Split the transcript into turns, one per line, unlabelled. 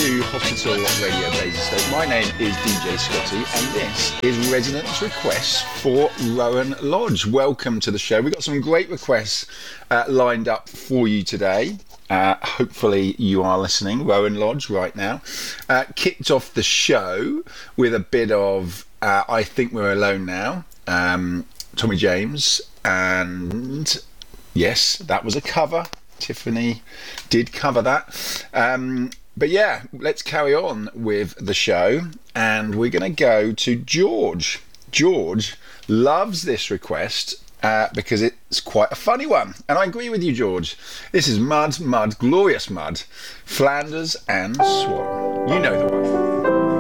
to Hospital Radio Basingstoke. My name is DJ Scotty, and this is Residents' Requests for Rowan Lodge. Welcome to the show. We've got some great requests lined up for you today. Hopefully you are listening. Rowan Lodge right now. Kicked off the show with a bit of I Think We're Alone Now, Tommy James, and yes, that was a cover. Tiffany did cover that. But yeah, let's carry on with the show, and we're going to go to George. George loves this request because it's quite a funny one, and I agree with you, George. This is Mud, glorious Mud, Flanders and Swan. You know the one.